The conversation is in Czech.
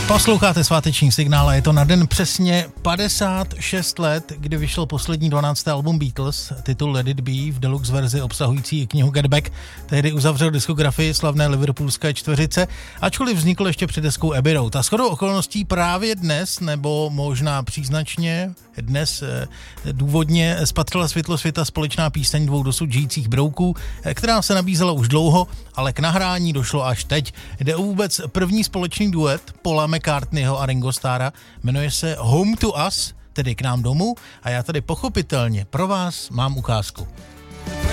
Posloucháte sváteční signál a je to na den přesně 56 let, kdy vyšel poslední 12. album Beatles, titul Let It Be v deluxe verzi obsahující knihu Get Back. Tehdy uzavřel diskografii slavné liverpoolské čtveřice, ačkoliv vznikl ještě před deskou Abbey Road. A shodou okolností právě dnes, nebo možná příznačně dnes důvodně spatřila světlo světa společná píseň dvou dosud žijících brouků, která se nabízela už dlouho, ale k nahrání došlo až teď. Jde o vůbec první společný duet Paula McCartneyho a Ringo Starra, jmenuje se Home to Us, tedy k nám domů, a já tady pochopitelně pro vás mám ukázku.